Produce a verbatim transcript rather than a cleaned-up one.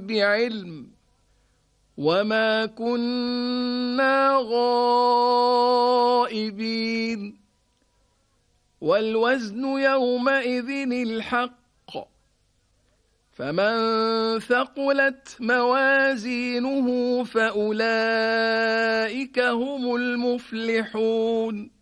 بعلم وما كنا غائبين والوزن يومئذ الحق فمن ثقلت موازينه فأولئك هم المفلحون